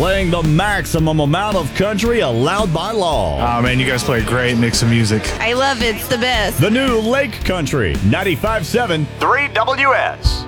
playing the maximum amount of country allowed by law. Oh, man, you guys play a great mix of music. I love it. It's the best. The new Lake Country 95.7 3WS.